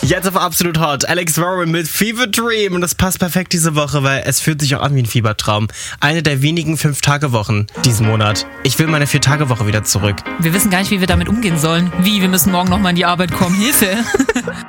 Jetzt auf Absolut Hot. Alex Warren mit Fever Dream. Und das passt perfekt diese Woche, weil es fühlt sich auch an wie ein Fiebertraum. Eine der wenigen 5-Tage-Wochen diesen Monat. Ich will meine 4-Tage-Woche wieder zurück. Wir wissen gar nicht, wie wir damit umgehen sollen. Wir müssen morgen nochmal in die Arbeit kommen. Hilfe!